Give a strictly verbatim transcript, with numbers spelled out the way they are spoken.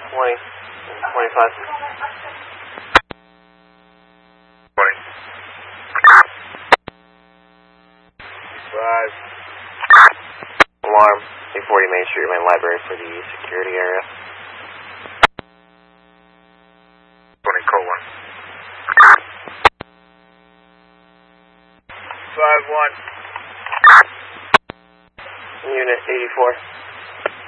twenty, twenty-five. twenty. five. Alarm, two forty Main Street, main library for the security area. twenty, call one. five one. Unit eighty-four.